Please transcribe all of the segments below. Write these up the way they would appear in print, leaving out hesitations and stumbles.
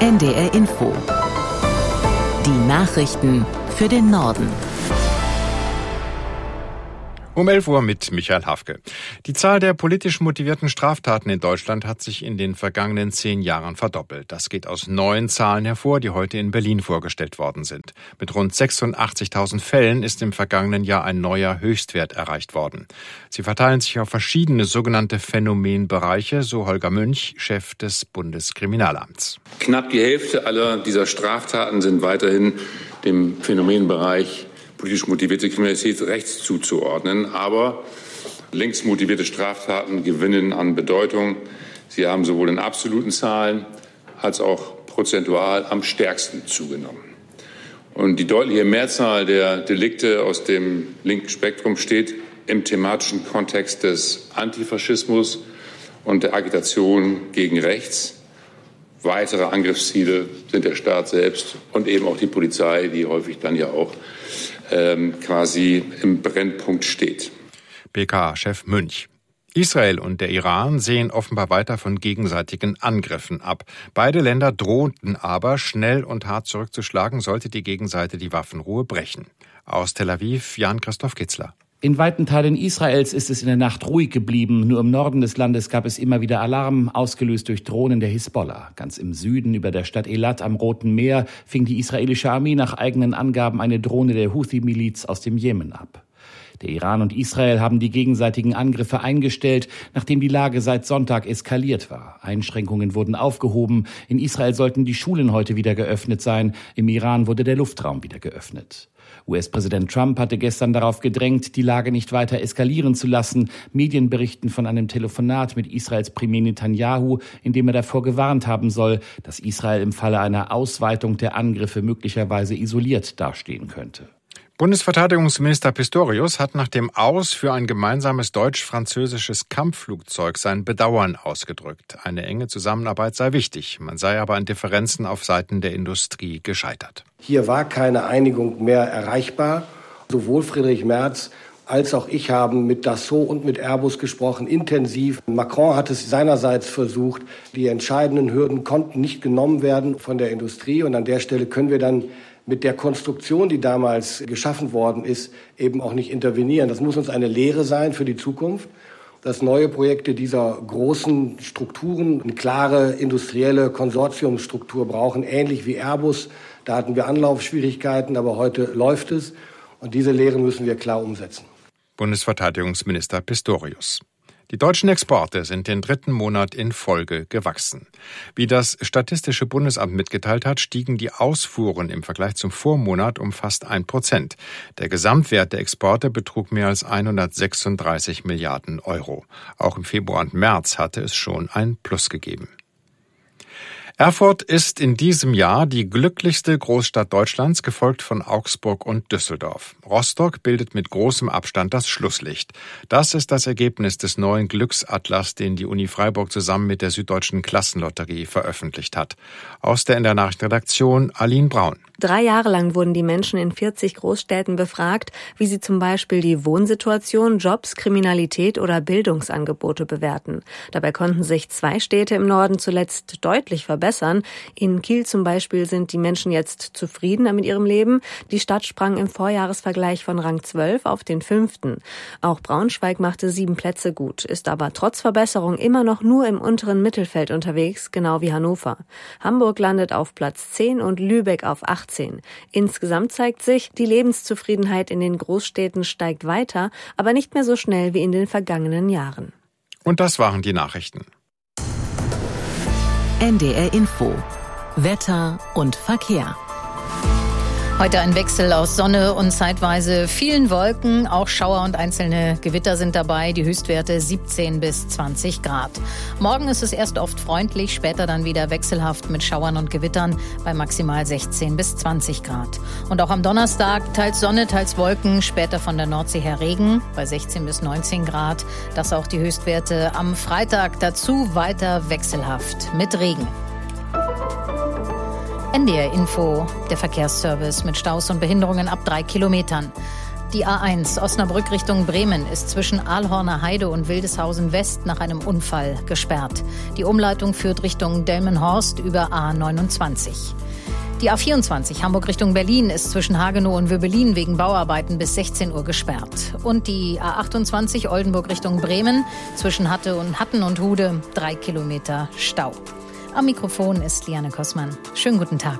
NDR Info. Die Nachrichten für den Norden. Um 11 Uhr mit Michael Hafke. Die Zahl der politisch motivierten Straftaten in Deutschland hat sich in den vergangenen 10 Jahren verdoppelt. Das geht aus neuen Zahlen hervor, die heute in Berlin vorgestellt worden sind. Mit rund 86.000 Fällen ist im vergangenen Jahr ein neuer Höchstwert erreicht worden. Sie verteilen sich auf verschiedene sogenannte Phänomenbereiche, so Holger Münch, Chef des Bundeskriminalamts. Knapp die Hälfte aller dieser Straftaten sind weiterhin dem Phänomenbereich politisch motivierte Kriminalität rechts zuzuordnen. Aber links motivierte Straftaten gewinnen an Bedeutung. Sie haben sowohl in absoluten Zahlen als auch prozentual am stärksten zugenommen. Und die deutliche Mehrzahl der Delikte aus dem linken Spektrum steht im thematischen Kontext des Antifaschismus und der Agitation gegen rechts. Weitere Angriffsziele sind der Staat selbst und eben auch die Polizei, die häufig dann ja auch quasi im Brennpunkt steht. BKA-Chef Münch. Israel und der Iran sehen offenbar weiter von gegenseitigen Angriffen ab. Beide Länder drohten aber, schnell und hart zurückzuschlagen, sollte die Gegenseite die Waffenruhe brechen. Aus Tel Aviv, Jan-Christoph Kitzler. In weiten Teilen Israels ist es in der Nacht ruhig geblieben. Nur im Norden des Landes gab es immer wieder Alarm, ausgelöst durch Drohnen der Hisbollah. Ganz im Süden, über der Stadt Elat am Roten Meer, fing die israelische Armee nach eigenen Angaben eine Drohne der Houthi-Miliz aus dem Jemen ab. Der Iran und Israel haben die gegenseitigen Angriffe eingestellt, nachdem die Lage seit Sonntag eskaliert war. Einschränkungen wurden aufgehoben. In Israel sollten die Schulen heute wieder geöffnet sein. Im Iran wurde der Luftraum wieder geöffnet. US-Präsident Trump hatte gestern darauf gedrängt, die Lage nicht weiter eskalieren zu lassen. Medien berichten von einem Telefonat mit Israels Premier Netanyahu, in dem er davor gewarnt haben soll, dass Israel im Falle einer Ausweitung der Angriffe möglicherweise isoliert dastehen könnte. Bundesverteidigungsminister Pistorius hat nach dem Aus für ein gemeinsames deutsch-französisches Kampfflugzeug sein Bedauern ausgedrückt. Eine enge Zusammenarbeit sei wichtig. Man sei aber an Differenzen auf Seiten der Industrie gescheitert. Hier war keine Einigung mehr erreichbar. Sowohl Friedrich Merz als auch ich haben mit Dassault und mit Airbus gesprochen, intensiv. Macron hat es seinerseits versucht. Die entscheidenden Hürden konnten nicht genommen werden von der Industrie. Und an der Stelle können wir dann mit der Konstruktion, die damals geschaffen worden ist, eben auch nicht intervenieren. Das muss uns eine Lehre sein für die Zukunft, dass neue Projekte dieser großen Strukturen eine klare industrielle Konsortiumsstruktur brauchen, ähnlich wie Airbus. Da hatten wir Anlaufschwierigkeiten, aber heute läuft es. Und diese Lehren müssen wir klar umsetzen. Bundesverteidigungsminister Pistorius. Die deutschen Exporte sind den 3. Monat in Folge gewachsen. Wie das Statistische Bundesamt mitgeteilt hat, stiegen die Ausfuhren im Vergleich zum Vormonat um fast 1%. Der Gesamtwert der Exporte betrug mehr als 136 Milliarden Euro. Auch im Februar und März hatte es schon ein Plus gegeben. Erfurt ist in diesem Jahr die glücklichste Großstadt Deutschlands, gefolgt von Augsburg und Düsseldorf. Rostock bildet mit großem Abstand das Schlusslicht. Das ist das Ergebnis des neuen Glücksatlas, den die Uni Freiburg zusammen mit der Süddeutschen Klassenlotterie veröffentlicht hat. Aus der NDR Nachrichtenredaktion Aline Braun. 3 Jahre lang wurden die Menschen in 40 Großstädten befragt, wie sie zum Beispiel die Wohnsituation, Jobs, Kriminalität oder Bildungsangebote bewerten. Dabei konnten sich 2 Städte im Norden zuletzt deutlich verbessern. In Kiel zum Beispiel sind die Menschen jetzt zufriedener mit ihrem Leben. Die Stadt sprang im Vorjahresvergleich von Rang 12 auf den 5. Auch Braunschweig machte 7 Plätze gut, ist aber trotz Verbesserung immer noch nur im unteren Mittelfeld unterwegs, genau wie Hannover. Hamburg landet auf Platz 10 und Lübeck auf 18. Insgesamt zeigt sich, die Lebenszufriedenheit in den Großstädten steigt weiter, aber nicht mehr so schnell wie in den vergangenen Jahren. Und das waren die Nachrichten. NDR Info. Wetter und Verkehr. Heute ein Wechsel aus Sonne und zeitweise vielen Wolken. Auch Schauer und einzelne Gewitter sind dabei. Die Höchstwerte 17 bis 20 Grad. Morgen ist es erst oft freundlich, später dann wieder wechselhaft mit Schauern und Gewittern bei maximal 16 bis 20 Grad. Und auch am Donnerstag teils Sonne, teils Wolken, später von der Nordsee her Regen bei 16 bis 19 Grad. Das auch die Höchstwerte am Freitag. Dazu weiter wechselhaft mit Regen. NDR Info, der Verkehrsservice mit Staus und Behinderungen ab 3 Kilometern. Die A1 Osnabrück Richtung Bremen ist zwischen Ahlhorner Heide und Wildeshausen West nach einem Unfall gesperrt. Die Umleitung führt Richtung Delmenhorst über A29. Die A24 Hamburg Richtung Berlin ist zwischen Hagenow und Wöbelin wegen Bauarbeiten bis 16 Uhr gesperrt. Und die A28 Oldenburg Richtung Bremen zwischen Hatten und Hude 3 Kilometer Stau. Am Mikrofon ist Liane Kossmann. Schönen guten Tag.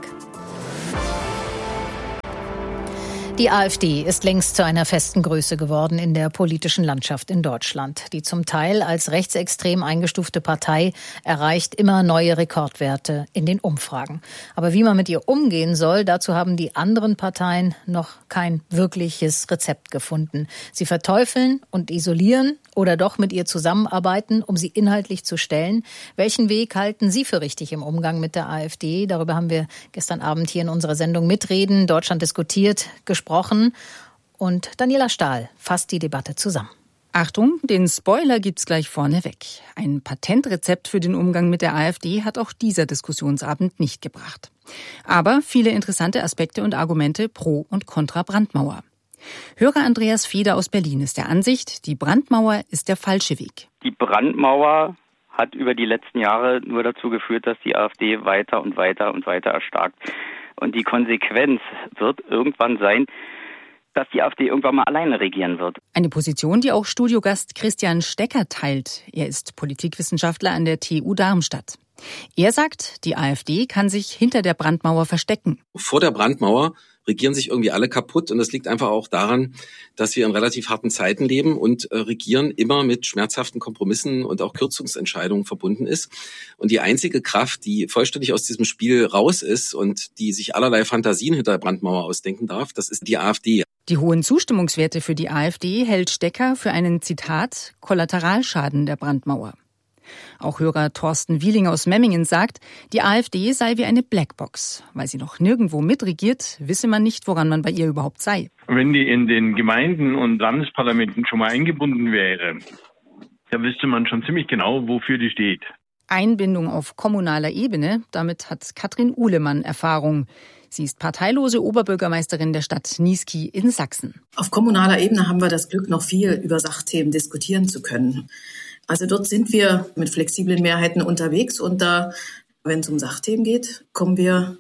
Die AfD ist längst zu einer festen Größe geworden in der politischen Landschaft in Deutschland. Die zum Teil als rechtsextrem eingestufte Partei erreicht immer neue Rekordwerte in den Umfragen. Aber wie man mit ihr umgehen soll, dazu haben die anderen Parteien noch kein wirkliches Rezept gefunden. Sie verteufeln und isolieren oder doch mit ihr zusammenarbeiten, um sie inhaltlich zu stellen. Welchen Weg halten Sie für richtig im Umgang mit der AfD? Darüber haben wir gestern Abend hier in unserer Sendung Mitreden, Deutschland diskutiert, gesprochen. Und Daniela Stahl fasst die Debatte zusammen. Achtung, den Spoiler gibt's gleich vorneweg. Ein Patentrezept für den Umgang mit der AfD hat auch dieser Diskussionsabend nicht gebracht. Aber viele interessante Aspekte und Argumente pro und contra Brandmauer. Hörer Andreas Feder aus Berlin ist der Ansicht, die Brandmauer ist der falsche Weg. Die Brandmauer hat über die letzten Jahre nur dazu geführt, dass die AfD weiter und weiter und weiter erstarkt. Und die Konsequenz wird irgendwann sein, dass die AfD irgendwann mal alleine regieren wird. Eine Position, die auch Studiogast Christian Stecker teilt. Er ist Politikwissenschaftler an der TU Darmstadt. Er sagt, die AfD kann sich hinter der Brandmauer verstecken. Vor der Brandmauer regieren sich irgendwie alle kaputt und das liegt einfach auch daran, dass wir in relativ harten Zeiten leben und Regieren immer mit schmerzhaften Kompromissen und auch Kürzungsentscheidungen verbunden ist. Und die einzige Kraft, die vollständig aus diesem Spiel raus ist und die sich allerlei Fantasien hinter der Brandmauer ausdenken darf, das ist die AfD. Die hohen Zustimmungswerte für die AfD hält Stecker für einen, Zitat, Kollateralschaden der Brandmauer. Auch Hörer Thorsten Wieling aus Memmingen sagt, die AfD sei wie eine Blackbox. Weil sie noch nirgendwo mitregiert, wisse man nicht, woran man bei ihr überhaupt sei. Wenn die in den Gemeinden und Landesparlamenten schon mal eingebunden wäre, dann wüsste man schon ziemlich genau, wofür die steht. Einbindung auf kommunaler Ebene, damit hat Katrin Uhlemann Erfahrung. Sie ist parteilose Oberbürgermeisterin der Stadt Niesky in Sachsen. Auf kommunaler Ebene haben wir das Glück, noch viel über Sachthemen diskutieren zu können. Also dort sind wir mit flexiblen Mehrheiten unterwegs und da, wenn es um Sachthemen geht, kommen wir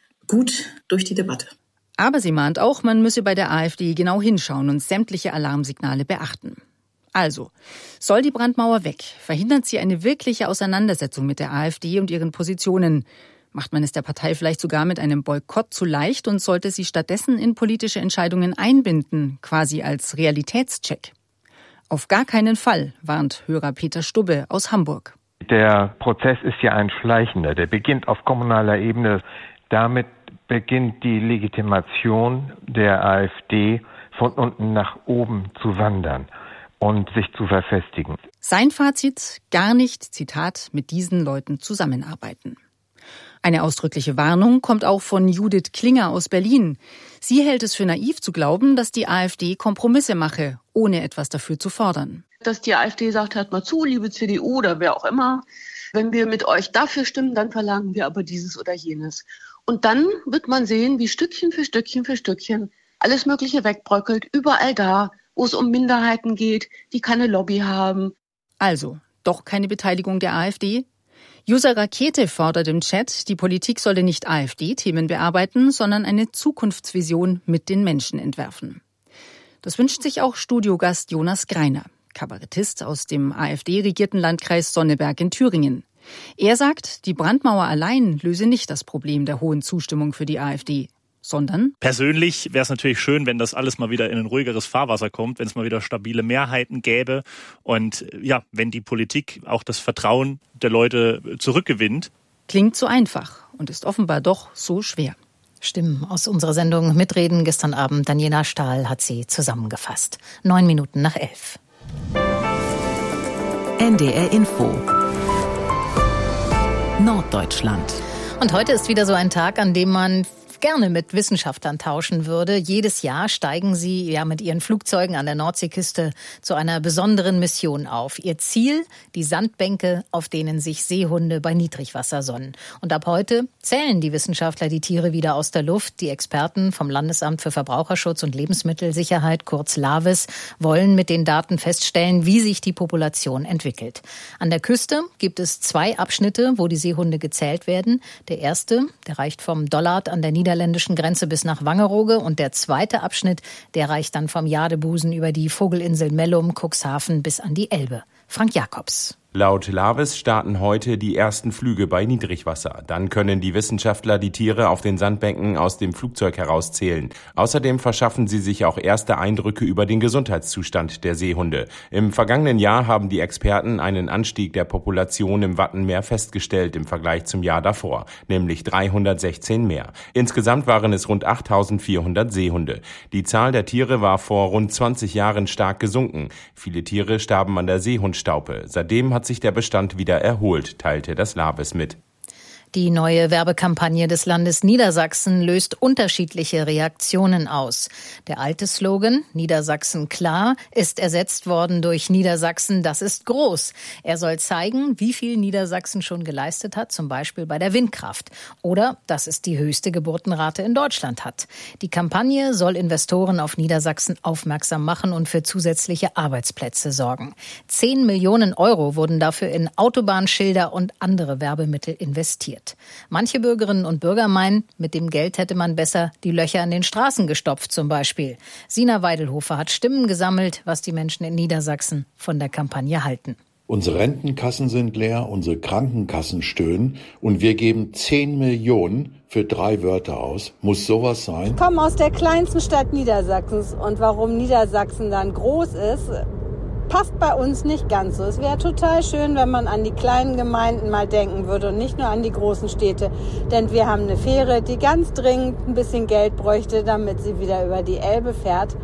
gut durch die Debatte. Aber sie mahnt auch, man müsse bei der AfD genau hinschauen und sämtliche Alarmsignale beachten. Also, soll die Brandmauer weg? Verhindert sie eine wirkliche Auseinandersetzung mit der AfD und ihren Positionen? Macht man es der Partei vielleicht sogar mit einem Boykott zu leicht und sollte sie stattdessen in politische Entscheidungen einbinden, quasi als Realitätscheck? Auf gar keinen Fall, warnt Hörer Peter Stubbe aus Hamburg. Der Prozess ist ja ein schleichender. Der beginnt auf kommunaler Ebene. Damit beginnt die Legitimation der AfD von unten nach oben zu wandern und sich zu verfestigen. Sein Fazit: gar nicht, Zitat, mit diesen Leuten zusammenarbeiten. Eine ausdrückliche Warnung kommt auch von Judith Klinger aus Berlin. Sie hält es für naiv zu glauben, dass die AfD Kompromisse mache, ohne etwas dafür zu fordern. Dass die AfD sagt, hört mal zu, liebe CDU oder wer auch immer, wenn wir mit euch dafür stimmen, dann verlangen wir aber dieses oder jenes. Und dann wird man sehen, wie Stückchen für Stückchen für Stückchen alles Mögliche wegbröckelt, überall da, wo es um Minderheiten geht, die keine Lobby haben. Also, doch keine Beteiligung der AfD? User Rakete fordert im Chat, die Politik solle nicht AfD-Themen bearbeiten, sondern eine Zukunftsvision mit den Menschen entwerfen. Das wünscht sich auch Studiogast Jonas Greiner, Kabarettist aus dem AfD-regierten Landkreis Sonneberg in Thüringen. Er sagt, die Brandmauer allein löse nicht das Problem der hohen Zustimmung für die AfD, sondern: Persönlich wäre es natürlich schön, wenn das alles mal wieder in ein ruhigeres Fahrwasser kommt, wenn es mal wieder stabile Mehrheiten gäbe und ja, wenn die Politik auch das Vertrauen der Leute zurückgewinnt. Klingt so einfach und ist offenbar doch so schwer. Stimmen aus unserer Sendung Mitreden gestern Abend. Daniela Stahl hat sie zusammengefasst. 9 Minuten nach 11. NDR Info Norddeutschland. Und heute ist wieder so ein Tag, an dem man gerne mit Wissenschaftlern tauschen würde. Jedes Jahr steigen sie ja mit ihren Flugzeugen an der Nordseeküste zu einer besonderen Mission auf. Ihr Ziel, die Sandbänke, auf denen sich Seehunde bei Niedrigwasser sonnen. Und ab heute zählen die Wissenschaftler die Tiere wieder aus der Luft. Die Experten vom Landesamt für Verbraucherschutz und Lebensmittelsicherheit, kurz LAVES, wollen mit den Daten feststellen, wie sich die Population entwickelt. An der Küste gibt es 2 Abschnitte, wo die Seehunde gezählt werden. Der erste, der reicht vom Dollard an der niederländischen Grenze bis nach Wangerooge, und der zweite Abschnitt, der reicht dann vom Jadebusen über die Vogelinsel Mellum, Cuxhaven bis an die Elbe. Frank Jakobs. Laut LAVES starten heute die ersten Flüge bei Niedrigwasser. Dann können die Wissenschaftler die Tiere auf den Sandbänken aus dem Flugzeug herauszählen. Außerdem verschaffen sie sich auch erste Eindrücke über den Gesundheitszustand der Seehunde. Im vergangenen Jahr haben die Experten einen Anstieg der Population im Wattenmeer festgestellt im Vergleich zum Jahr davor, nämlich 316 mehr. Insgesamt waren es rund 8.400 Seehunde. Die Zahl der Tiere war vor rund 20 Jahren stark gesunken. Viele Tiere starben an der Seehundstaupe. Seitdem hat sich der Bestand wieder erholt, teilte das LAVES mit. Die neue Werbekampagne des Landes Niedersachsen löst unterschiedliche Reaktionen aus. Der alte Slogan "Niedersachsen klar" ist ersetzt worden durch "Niedersachsen, das ist groß". Er soll zeigen, wie viel Niedersachsen schon geleistet hat, zum Beispiel bei der Windkraft. Oder dass es die höchste Geburtenrate in Deutschland hat. Die Kampagne soll Investoren auf Niedersachsen aufmerksam machen und für zusätzliche Arbeitsplätze sorgen. 10 Millionen Euro wurden dafür in Autobahnschilder und andere Werbemittel investiert. Manche Bürgerinnen und Bürger meinen, mit dem Geld hätte man besser die Löcher in den Straßen gestopft zum Beispiel. Sina Weidelhofer hat Stimmen gesammelt, was die Menschen in Niedersachsen von der Kampagne halten. Unsere Rentenkassen sind leer, unsere Krankenkassen stöhnen und wir geben 10 Millionen für 3 Wörter aus. Muss sowas sein? Ich komme aus der kleinsten Stadt Niedersachsens und warum Niedersachsen dann groß ist, passt bei uns nicht ganz so. Es wäre total schön, wenn man an die kleinen Gemeinden mal denken würde und nicht nur an die großen Städte. Denn wir haben eine Fähre, die ganz dringend ein bisschen Geld bräuchte, damit sie wieder über die Elbe fährt.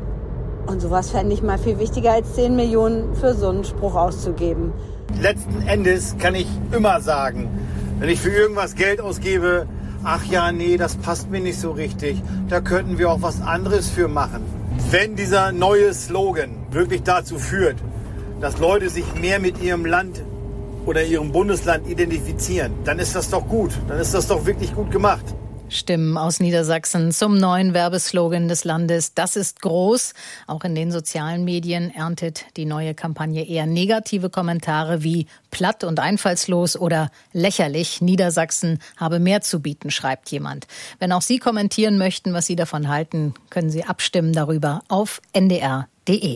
Und sowas fände ich mal viel wichtiger, als 10 Millionen für so einen Spruch auszugeben. Letzten Endes kann ich immer sagen, wenn ich für irgendwas Geld ausgebe, ach ja, nee, das passt mir nicht so richtig, da könnten wir auch was anderes für machen. Wenn dieser neue Slogan wirklich dazu führt, dass Leute sich mehr mit ihrem Land oder ihrem Bundesland identifizieren, dann ist das doch gut. Dann ist das doch wirklich gut gemacht. Stimmen aus Niedersachsen zum neuen Werbeslogan des Landes. Das ist groß. Auch in den sozialen Medien erntet die neue Kampagne eher negative Kommentare wie platt und einfallslos oder lächerlich. Niedersachsen habe mehr zu bieten, schreibt jemand. Wenn auch Sie kommentieren möchten, was Sie davon halten, können Sie abstimmen darüber auf ndr.de.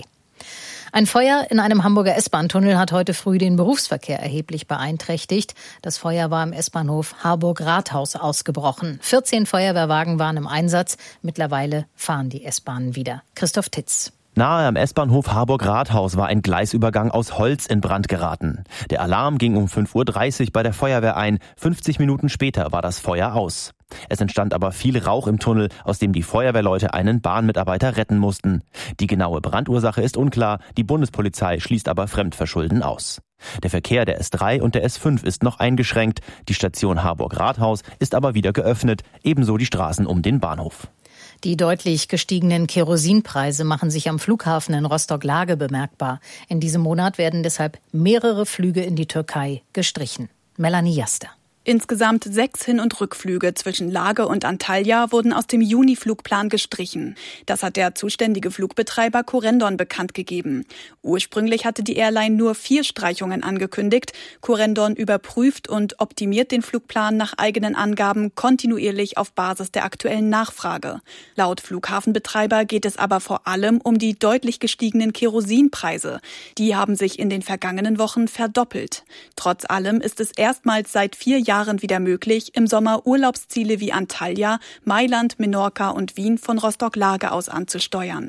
Ein Feuer in einem Hamburger S-Bahn-Tunnel hat heute früh den Berufsverkehr erheblich beeinträchtigt. Das Feuer war im S-Bahnhof Harburg-Rathaus ausgebrochen. 14 Feuerwehrwagen waren im Einsatz. Mittlerweile fahren die S-Bahnen wieder. Christoph Titz. Nahe am S-Bahnhof Harburg-Rathaus war ein Gleisübergang aus Holz in Brand geraten. Der Alarm ging um 5.30 Uhr bei der Feuerwehr ein. 50 Minuten später war das Feuer aus. Es entstand aber viel Rauch im Tunnel, aus dem die Feuerwehrleute einen Bahnmitarbeiter retten mussten. Die genaue Brandursache ist unklar, die Bundespolizei schließt aber Fremdverschulden aus. Der Verkehr der S3 und der S5 ist noch eingeschränkt. Die Station Harburg-Rathaus ist aber wieder geöffnet, ebenso die Straßen um den Bahnhof. Die deutlich gestiegenen Kerosinpreise machen sich am Flughafen in Rostock-Lage bemerkbar. In diesem Monat werden deshalb mehrere Flüge in die Türkei gestrichen. Melanie Jaster. Insgesamt 6 Hin- und Rückflüge zwischen Lage und Antalya wurden aus dem Juni-Flugplan gestrichen. Das hat der zuständige Flugbetreiber Corendon bekannt gegeben. Ursprünglich hatte die Airline nur 4 Streichungen angekündigt. Corendon überprüft und optimiert den Flugplan nach eigenen Angaben kontinuierlich auf Basis der aktuellen Nachfrage. Laut Flughafenbetreiber geht es aber vor allem um die deutlich gestiegenen Kerosinpreise. Die haben sich in den vergangenen Wochen verdoppelt. Trotz allem ist es erstmals seit 4 Jahren wieder möglich, im Sommer Urlaubsziele wie Antalya, Mailand, Menorca und Wien von Rostock-Lage aus anzusteuern.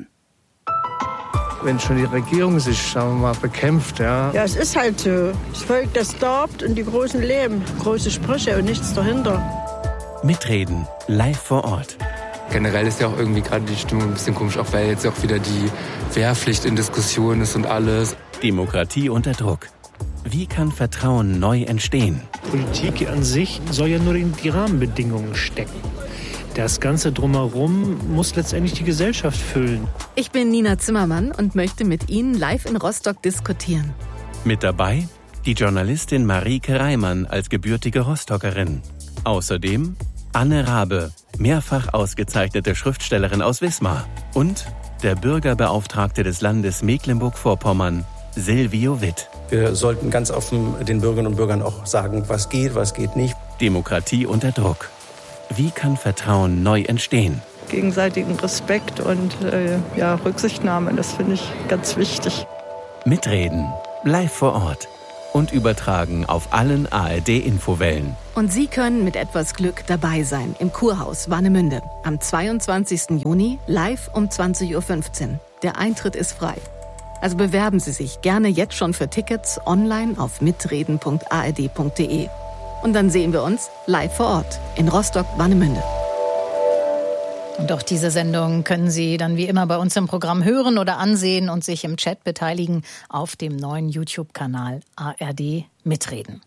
Wenn schon die Regierung sich, sagen wir mal, bekämpft, ja. Ja, es ist halt so. Das Volk, das darbt und die Großen leben. Große Sprüche und nichts dahinter. Mitreden, live vor Ort. Generell ist ja auch irgendwie gerade die Stimmung ein bisschen komisch, auch weil jetzt auch wieder die Wehrpflicht in Diskussion ist und alles. Demokratie unter Druck. Wie kann Vertrauen neu entstehen? Politik an sich soll ja nur in die Rahmenbedingungen stecken. Das Ganze drumherum muss letztendlich die Gesellschaft füllen. Ich bin Nina Zimmermann und möchte mit Ihnen live in Rostock diskutieren. Mit dabei die Journalistin Marieke Reimann als gebürtige Rostockerin. Außerdem Anne Rabe, mehrfach ausgezeichnete Schriftstellerin aus Wismar. Und der Bürgerbeauftragte des Landes Mecklenburg-Vorpommern, Silvio Witt. Wir sollten ganz offen den Bürgerinnen und Bürgern auch sagen, was geht nicht. Demokratie unter Druck. Wie kann Vertrauen neu entstehen? Gegenseitigen Respekt und Rücksichtnahme, das finde ich ganz wichtig. Mitreden, live vor Ort und übertragen auf allen ARD-Infowellen. Und Sie können mit etwas Glück dabei sein im Kurhaus Warnemünde am 22. Juni live um 20:15 Uhr. Der Eintritt ist frei. Also bewerben Sie sich gerne jetzt schon für Tickets online auf mitreden.ard.de. Und dann sehen wir uns live vor Ort in Rostock-Warnemünde. Und auch diese Sendung können Sie dann wie immer bei uns im Programm hören oder ansehen und sich im Chat beteiligen auf dem neuen YouTube-Kanal ARD Mitreden.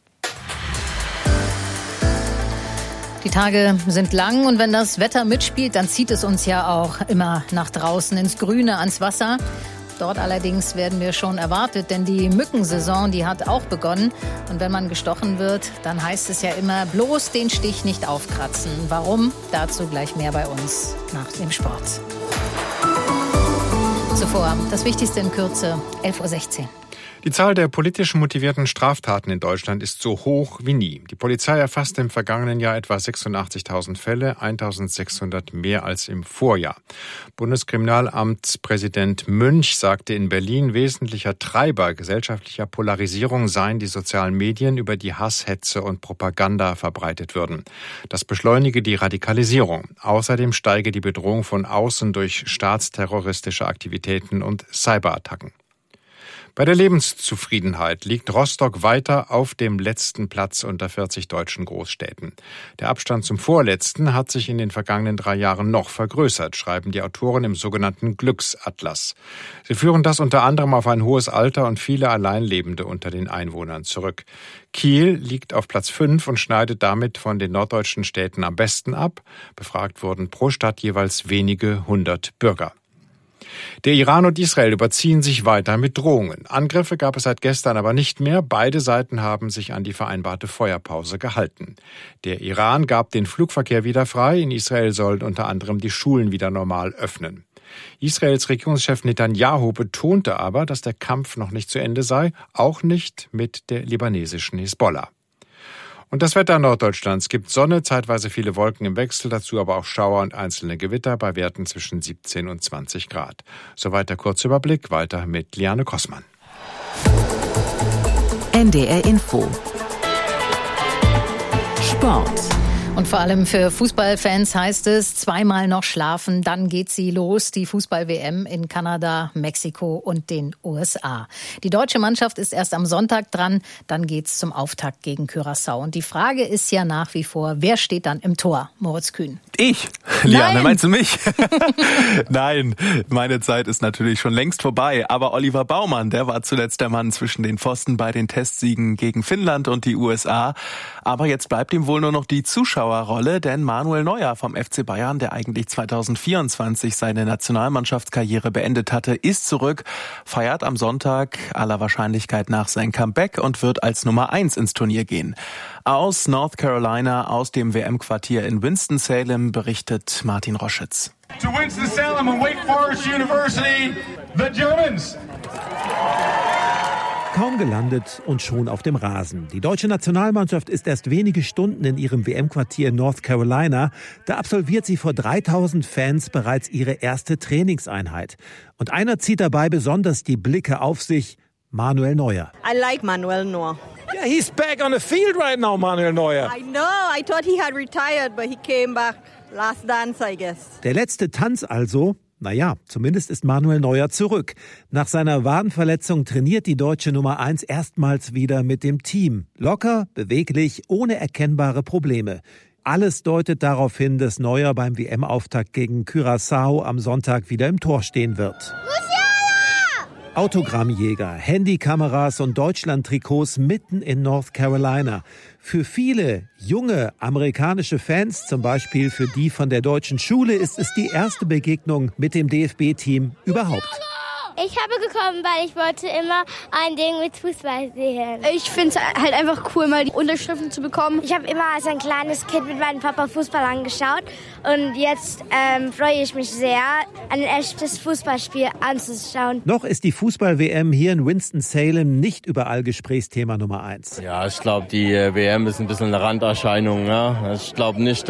Die Tage sind lang und wenn das Wetter mitspielt, dann zieht es uns ja auch immer nach draußen ins Grüne, ans Wasser. Dort allerdings werden wir schon erwartet, denn die Mückensaison, die hat auch begonnen. Und wenn man gestochen wird, dann heißt es ja immer, bloß den Stich nicht aufkratzen. Warum? Dazu gleich mehr bei uns nach dem Sport. Zuvor das Wichtigste in Kürze, 11:16 Uhr. Die Zahl der politisch motivierten Straftaten in Deutschland ist so hoch wie nie. Die Polizei erfasste im vergangenen Jahr etwa 86.000 Fälle, 1.600 mehr als im Vorjahr. Bundeskriminalamtspräsident Münch sagte in Berlin, wesentlicher Treiber gesellschaftlicher Polarisierung seien die sozialen Medien, über die Hass, Hetze und Propaganda verbreitet würden. Das beschleunige die Radikalisierung. Außerdem steige die Bedrohung von außen durch staatsterroristische Aktivitäten und Cyberattacken. Bei der Lebenszufriedenheit liegt Rostock weiter auf dem letzten Platz unter 40 deutschen Großstädten. Der Abstand zum Vorletzten hat sich in den vergangenen 3 Jahren noch vergrößert, schreiben die Autoren im sogenannten Glücksatlas. Sie führen das unter anderem auf ein hohes Alter und viele Alleinlebende unter den Einwohnern zurück. Kiel liegt auf Platz 5 und schneidet damit von den norddeutschen Städten am besten ab. Befragt wurden pro Stadt jeweils wenige 100 Bürger. Der Iran und Israel überziehen sich weiter mit Drohungen. Angriffe gab es seit gestern aber nicht mehr. Beide Seiten haben sich an die vereinbarte Feuerpause gehalten. Der Iran gab den Flugverkehr wieder frei. In Israel sollen unter anderem die Schulen wieder normal öffnen. Israels Regierungschef Netanyahu betonte aber, dass der Kampf noch nicht zu Ende sei, auch nicht mit der libanesischen Hisbollah. Und das Wetter Norddeutschlands gibt Sonne, zeitweise viele Wolken im Wechsel, dazu aber auch Schauer und einzelne Gewitter bei Werten zwischen 17 und 20 Grad. Soweit der Kurzüberblick, weiter mit Liane Kossmann. NDR Info. Sport. Und vor allem für Fußballfans heißt es, zweimal noch schlafen, dann geht sie los, die Fußball-WM in Kanada, Mexiko und den USA. Die deutsche Mannschaft ist erst am Sonntag dran, dann geht's zum Auftakt gegen Curaçao. Und die Frage ist ja nach wie vor, wer steht dann im Tor? Moritz Kühn. Ich? Liane, meinst du mich? Nein, meine Zeit ist natürlich schon längst vorbei. Aber Oliver Baumann, der war zuletzt der Mann zwischen den Pfosten bei den Testsiegen gegen Finnland und die USA. Aber jetzt bleibt ihm wohl nur noch die Zuschauerrolle, denn Manuel Neuer vom FC Bayern, der eigentlich 2024 seine Nationalmannschaftskarriere beendet hatte, ist zurück, feiert am Sonntag aller Wahrscheinlichkeit nach sein Comeback und wird als Nummer 1 ins Turnier gehen. Aus North Carolina, aus dem WM-Quartier in Winston-Salem, berichtet Martin Roschitz. To Winston-Salem and Wake Forest University, the Germans. Kaum gelandet und schon auf dem Rasen. Die deutsche Nationalmannschaft ist erst wenige Stunden in ihrem WM-Quartier in North Carolina. Da absolviert sie vor 3000 Fans bereits ihre erste Trainingseinheit. Und einer zieht dabei besonders die Blicke auf sich, Manuel Neuer. I like Manuel Neuer. Yeah, he's back on the field right now, Manuel Neuer. I know, I thought he had retired, but he came back. Last dance, I guess. Der letzte Tanz also. Naja, zumindest ist Manuel Neuer zurück. Nach seiner Wadenverletzung trainiert die deutsche Nummer 1 erstmals wieder mit dem Team. Locker, beweglich, ohne erkennbare Probleme. Alles deutet darauf hin, dass Neuer beim WM-Auftakt gegen Curaçao am Sonntag wieder im Tor stehen wird. Autogrammjäger, Handykameras und Deutschland-Trikots mitten in North Carolina. Für viele junge amerikanische Fans, zum Beispiel für die von der deutschen Schule, ist es die erste Begegnung mit dem DFB-Team überhaupt. Ich habe gekommen, weil ich wollte immer ein Ding mit Fußball sehen. Ich finde es halt einfach cool, mal die Unterschriften zu bekommen. Ich habe immer als ein kleines Kind mit meinem Papa Fußball angeschaut und jetzt freue ich mich sehr, ein echtes Fußballspiel anzuschauen. Noch ist die Fußball-WM hier in Winston-Salem nicht überall Gesprächsthema Nummer 1. Ja, ich glaube, die WM ist ein bisschen eine Randerscheinung. Ja? Ich glaube nicht,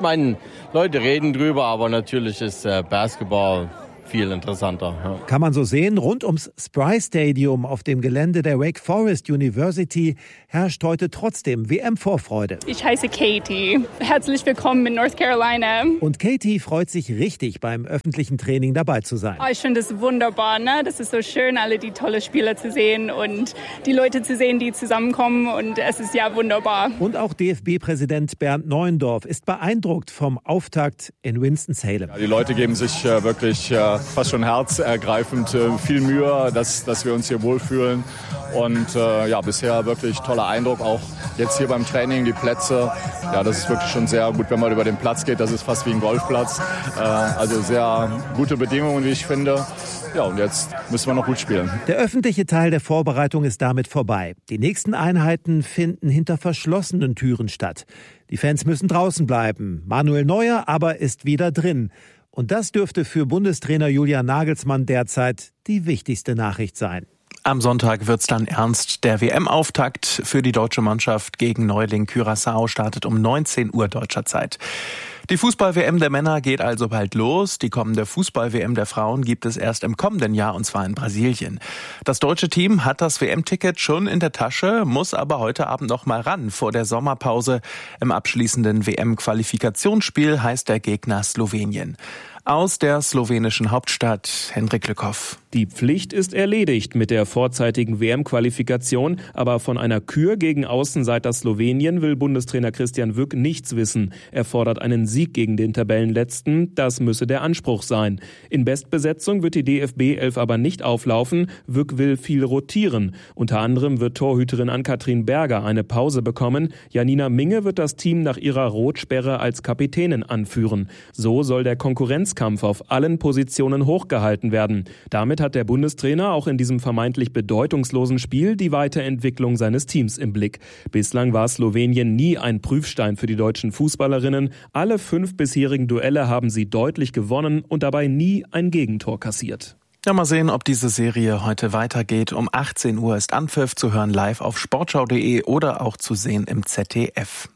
Leute reden drüber, aber natürlich ist Basketball viel interessanter. Ja. Kann man so sehen, rund ums Spry Stadium auf dem Gelände der Wake Forest University herrscht heute trotzdem WM-Vorfreude. Ich heiße Katie. Herzlich willkommen in North Carolina. Und Katie freut sich richtig, beim öffentlichen Training dabei zu sein. Ich finde es wunderbar, ne? Das ist so schön, alle die tolle Spieler zu sehen und die Leute zu sehen, die zusammenkommen, und es ist ja wunderbar. Und auch DFB-Präsident Bernd Neuendorf ist beeindruckt vom Auftakt in Winston-Salem. Ja, die Leute geben sich wirklich fast schon herzergreifend viel Mühe, dass wir uns hier wohlfühlen. Und bisher wirklich toller Eindruck, auch jetzt hier beim Training, die Plätze. Ja, das ist wirklich schon sehr gut, wenn man über den Platz geht. Das ist fast wie ein Golfplatz. Also sehr gute Bedingungen, wie ich finde. Ja, und jetzt müssen wir noch gut spielen. Der öffentliche Teil der Vorbereitung ist damit vorbei. Die nächsten Einheiten finden hinter verschlossenen Türen statt. Die Fans müssen draußen bleiben. Manuel Neuer aber ist wieder drin. Und das dürfte für Bundestrainer Julian Nagelsmann derzeit die wichtigste Nachricht sein. Am Sonntag wird's dann ernst. Der WM-Auftakt für die deutsche Mannschaft gegen Neuling Curaçao startet um 19 Uhr deutscher Zeit. Die Fußball-WM der Männer geht also bald los. Die kommende Fußball-WM der Frauen gibt es erst im kommenden Jahr, und zwar in Brasilien. Das deutsche Team hat das WM-Ticket schon in der Tasche, muss aber heute Abend noch mal ran vor der Sommerpause. Im abschließenden WM-Qualifikationsspiel heißt der Gegner Slowenien. Aus der slowenischen Hauptstadt, Hendrik Lückhoff. Die Pflicht ist erledigt mit der vorzeitigen WM-Qualifikation, aber von einer Kür gegen Außenseiter Slowenien will Bundestrainer Christian Wück nichts wissen. Er fordert einen Sieg gegen den Tabellenletzten, das müsse der Anspruch sein. In Bestbesetzung wird die DFB-11 aber nicht auflaufen, Wück will viel rotieren. Unter anderem wird Torhüterin Ann-Kathrin Berger eine Pause bekommen, Janina Minge wird das Team nach ihrer Rotsperre als Kapitänin anführen. So soll der Konkurrenzkampf auf allen Positionen hochgehalten werden. Damit hat der Bundestrainer auch in diesem vermeintlich bedeutungslosen Spiel die Weiterentwicklung seines Teams im Blick. Bislang war Slowenien nie ein Prüfstein für die deutschen Fußballerinnen. Alle 5 bisherigen Duelle haben sie deutlich gewonnen und dabei nie ein Gegentor kassiert. Ja, mal sehen, ob diese Serie heute weitergeht. Um 18 Uhr ist Anpfiff zu hören live auf sportschau.de oder auch zu sehen im ZDF.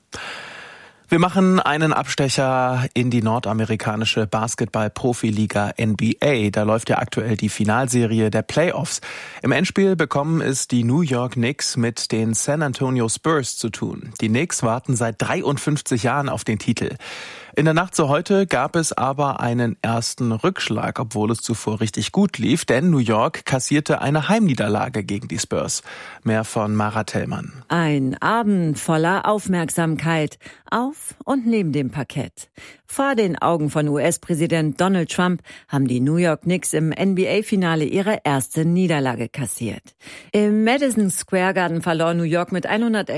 Wir machen einen Abstecher in die nordamerikanische Basketball-Profiliga NBA. Da läuft ja aktuell die Finalserie der Playoffs. Im Endspiel bekommen es die New York Knicks mit den San Antonio Spurs zu tun. Die Knicks warten seit 53 Jahren auf den Titel. In der Nacht zu heute gab es aber einen ersten Rückschlag, obwohl es zuvor richtig gut lief, denn New York kassierte eine Heimniederlage gegen die Spurs. Mehr von Mara Tellmann. Ein Abend voller Aufmerksamkeit auf und neben dem Parkett. Vor den Augen von US-Präsident Donald Trump haben die New York Knicks im NBA-Finale ihre erste Niederlage kassiert. Im Madison Square Garden verlor New York mit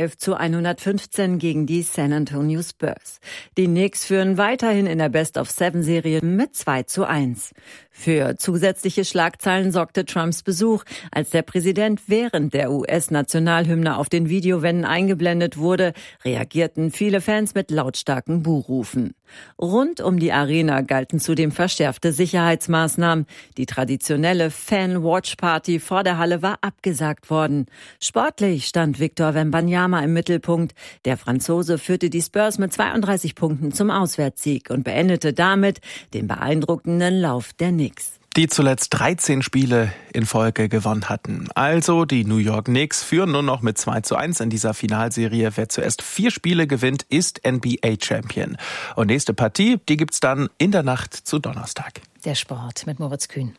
111-115 gegen die San Antonio Spurs. Die Knicks führen weiterhin in der Best-of-7-Serie mit 2:1. Für zusätzliche Schlagzeilen sorgte Trumps Besuch, als der Präsident während der US-Nationalhymne auf den Videowänden eingeblendet wurde, reagierten viele Fans mit lautstarken Buhrufen. Rund um die Arena galten zudem verschärfte Sicherheitsmaßnahmen. Die traditionelle Fan-Watch-Party vor der Halle war abgesagt worden. Sportlich stand Victor Wembanyama im Mittelpunkt. Der Franzose führte die Spurs mit 32 Punkten zum Auswärtssieg und beendete damit den beeindruckenden Lauf der Knicks, die zuletzt 13 Spiele in Folge gewonnen hatten. Also die New York Knicks führen nur noch mit 2:1 in dieser Finalserie. Wer zuerst 4 Spiele gewinnt, ist NBA-Champion. Und nächste Partie, die gibt's dann in der Nacht zu Donnerstag. Der Sport mit Moritz Kühn.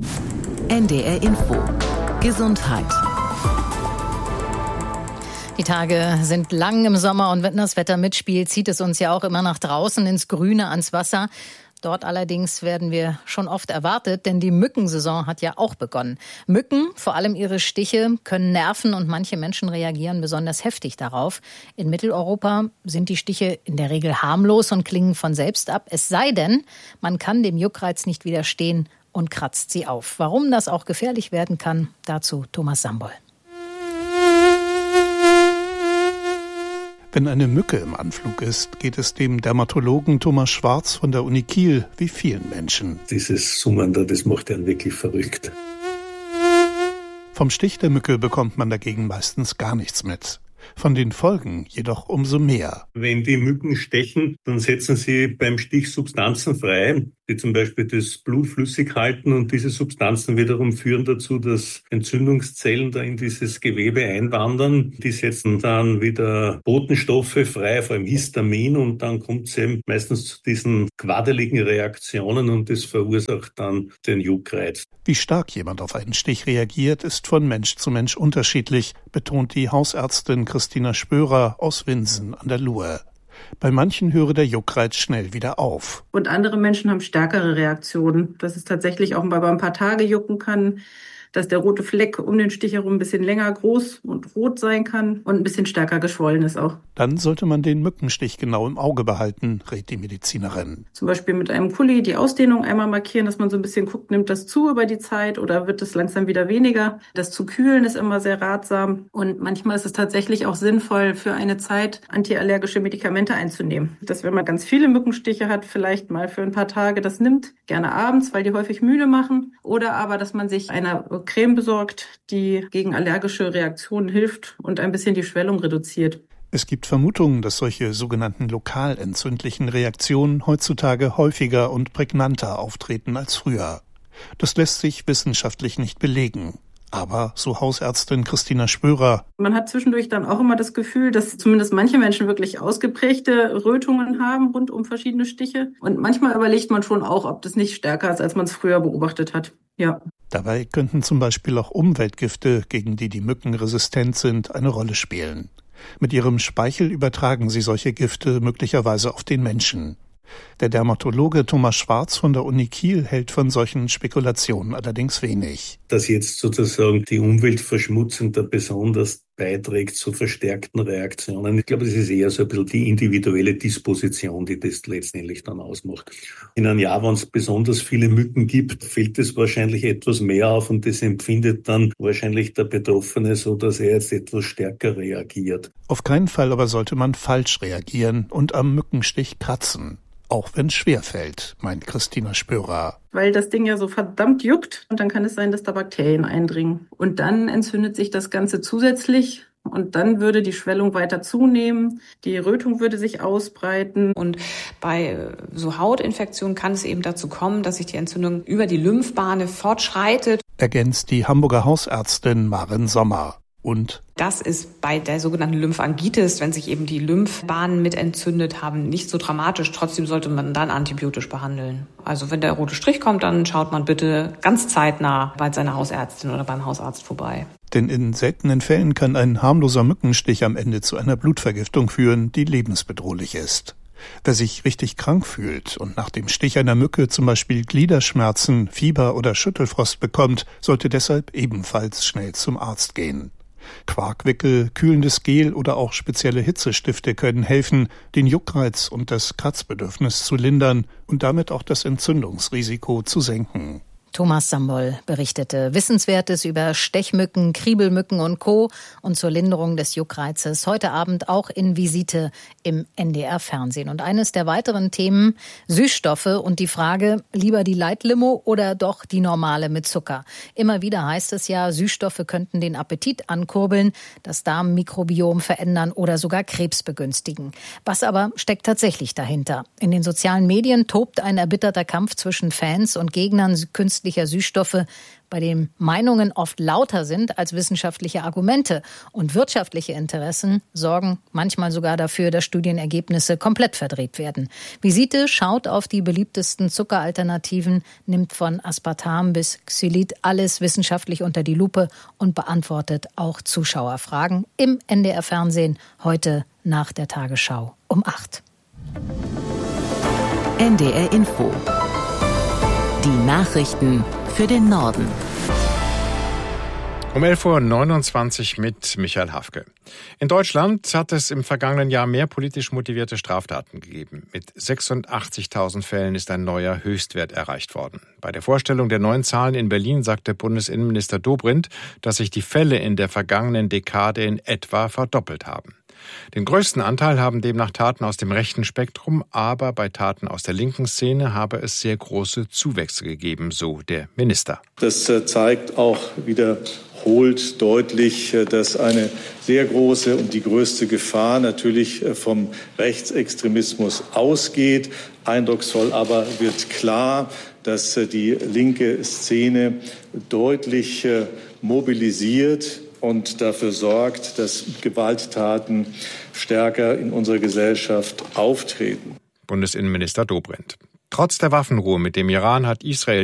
NDR Info. Gesundheit. Die Tage sind lang im Sommer und wenn das Wetter mitspielt, zieht es uns ja auch immer nach draußen ins Grüne, ans Wasser. Dort allerdings werden wir schon oft erwartet, denn die Mückensaison hat ja auch begonnen. Mücken, vor allem ihre Stiche, können nerven und manche Menschen reagieren besonders heftig darauf. In Mitteleuropa sind die Stiche in der Regel harmlos und klingen von selbst ab. Es sei denn, man kann dem Juckreiz nicht widerstehen und kratzt sie auf. Warum das auch gefährlich werden kann, dazu Thomas Sambol. Wenn eine Mücke im Anflug ist, geht es dem Dermatologen Thomas Schwarz von der Uni Kiel wie vielen Menschen. Dieses Summen da, das macht einen wirklich verrückt. Vom Stich der Mücke bekommt man dagegen meistens gar nichts mit. Von den Folgen jedoch umso mehr. Wenn die Mücken stechen, dann setzen sie beim Stich Substanzen frei, die zum Beispiel das Blut flüssig halten, und diese Substanzen wiederum führen dazu, dass Entzündungszellen da in dieses Gewebe einwandern. Die setzen dann wieder Botenstoffe frei, vor allem Histamin, und dann kommt es eben meistens zu diesen quaddeligen Reaktionen und das verursacht dann den Juckreiz. Wie stark jemand auf einen Stich reagiert, ist von Mensch zu Mensch unterschiedlich, betont die Hausärztin Christina Spörer aus Winsen an der Luhe. Bei manchen höre der Juckreiz schnell wieder auf. Und andere Menschen haben stärkere Reaktionen, dass es tatsächlich auch mal ein paar Tage jucken kann, dass der rote Fleck um den Stich herum ein bisschen länger groß und rot sein kann und ein bisschen stärker geschwollen ist auch. Dann sollte man den Mückenstich genau im Auge behalten, rät die Medizinerin. Zum Beispiel mit einem Kuli die Ausdehnung einmal markieren, dass man so ein bisschen guckt, nimmt das zu über die Zeit oder wird es langsam wieder weniger. Das zu kühlen ist immer sehr ratsam und manchmal ist es tatsächlich auch sinnvoll, für eine Zeit antiallergische Medikamente einzunehmen. Dass wenn man ganz viele Mückenstiche hat, vielleicht mal für ein paar Tage das nimmt, gerne abends, weil die häufig müde machen, oder aber, dass man sich eine Creme besorgt, die gegen allergische Reaktionen hilft und ein bisschen die Schwellung reduziert. Es gibt Vermutungen, dass solche sogenannten lokal entzündlichen Reaktionen heutzutage häufiger und prägnanter auftreten als früher. Das lässt sich wissenschaftlich nicht belegen. Aber, so Hausärztin Christina Spörer, man hat zwischendurch dann auch immer das Gefühl, dass zumindest manche Menschen wirklich ausgeprägte Rötungen haben rund um verschiedene Stiche. Und manchmal überlegt man schon auch, ob das nicht stärker ist, als man es früher beobachtet hat. Ja. Dabei könnten zum Beispiel auch Umweltgifte, gegen die die Mücken resistent sind, eine Rolle spielen. Mit ihrem Speichel übertragen sie solche Gifte möglicherweise auf den Menschen. Der Dermatologe Thomas Schwarz von der Uni Kiel hält von solchen Spekulationen allerdings wenig. Dass jetzt sozusagen die Umweltverschmutzung da besonders beiträgt zu verstärkten Reaktionen. Ich glaube, das ist eher so ein bisschen die individuelle Disposition, die das letztendlich dann ausmacht. In einem Jahr, wenn es besonders viele Mücken gibt, fällt es wahrscheinlich etwas mehr auf und das empfindet dann wahrscheinlich der Betroffene so, dass er jetzt etwas stärker reagiert. Auf keinen Fall aber sollte man falsch reagieren und am Mückenstich kratzen. Auch wenn es schwer fällt, meint Christina Spörer. Weil das Ding ja so verdammt juckt und dann kann es sein, dass da Bakterien eindringen. Und dann entzündet sich das Ganze zusätzlich und dann würde die Schwellung weiter zunehmen, die Rötung würde sich ausbreiten. Und bei so Hautinfektionen kann es eben dazu kommen, dass sich die Entzündung über die Lymphbahn fortschreitet. Ergänzt die Hamburger Hausärztin Maren Sommer. Und das ist bei der sogenannten Lymphangitis, wenn sich eben die Lymphbahnen mit entzündet haben, nicht so dramatisch. Trotzdem sollte man dann antibiotisch behandeln. Also wenn der rote Strich kommt, dann schaut man bitte ganz zeitnah bei seiner Hausärztin oder beim Hausarzt vorbei. Denn in seltenen Fällen kann ein harmloser Mückenstich am Ende zu einer Blutvergiftung führen, die lebensbedrohlich ist. Wer sich richtig krank fühlt und nach dem Stich einer Mücke zum Beispiel Gliederschmerzen, Fieber oder Schüttelfrost bekommt, sollte deshalb ebenfalls schnell zum Arzt gehen. Quarkwickel, kühlendes Gel oder auch spezielle Hitzestifte können helfen, den Juckreiz und das Kratzbedürfnis zu lindern und damit auch das Entzündungsrisiko zu senken. Thomas Sambol berichtete Wissenswertes über Stechmücken, Kriebelmücken und Co. und zur Linderung des Juckreizes heute Abend auch in Visite im NDR-Fernsehen. Und eines der weiteren Themen, Süßstoffe und die Frage, lieber die Light-Limo oder doch die normale mit Zucker. Immer wieder heißt es ja, Süßstoffe könnten den Appetit ankurbeln, das Darmmikrobiom verändern oder sogar Krebs begünstigen. Was aber steckt tatsächlich dahinter? In den sozialen Medien tobt ein erbitterter Kampf zwischen Fans und Gegnern künstlicher Süßstoffe, bei denen Meinungen oft lauter sind als wissenschaftliche Argumente. Und wirtschaftliche Interessen sorgen manchmal sogar dafür, dass Studienergebnisse komplett verdreht werden. Visite schaut auf die beliebtesten Zuckeralternativen, nimmt von Aspartam bis Xylit alles wissenschaftlich unter die Lupe und beantwortet auch Zuschauerfragen im NDR-Fernsehen heute nach der Tagesschau um 8. NDR Info. Die Nachrichten für den Norden. Um 11.29 Uhr mit Michael Hafke. In Deutschland hat es im vergangenen Jahr mehr politisch motivierte Straftaten gegeben. Mit 86.000 Fällen ist ein neuer Höchstwert erreicht worden. Bei der Vorstellung der neuen Zahlen in Berlin sagte Bundesinnenminister Dobrindt, dass sich die Fälle in der vergangenen Dekade in etwa verdoppelt haben. Den größten Anteil haben demnach Taten aus dem rechten Spektrum, aber bei Taten aus der linken Szene habe es sehr große Zuwächse gegeben, so der Minister. Das zeigt auch wiederholt deutlich, dass eine sehr große und die größte Gefahr natürlich vom Rechtsextremismus ausgeht. Eindrucksvoll aber wird klar, dass die linke Szene deutlich mobilisiert und dafür sorgt, dass Gewalttaten stärker in unserer Gesellschaft auftreten. Bundesinnenminister Dobrindt. Trotz der Waffenruhe mit dem Iran hat Israel